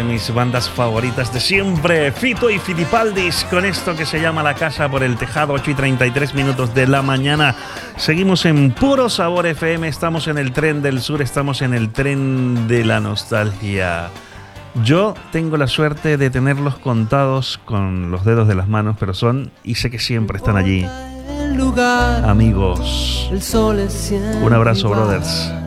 de mis bandas favoritas de siempre, Fito y Fitipaldis, con esto que se llama La Casa por el Tejado, 8:33 de la mañana. Seguimos en Puro Sabor FM, estamos en el tren del sur, estamos en el tren de la nostalgia. Yo tengo la suerte de tenerlos contados con los dedos de las manos, pero son, y sé que siempre están allí, amigos. Un abrazo, brothers.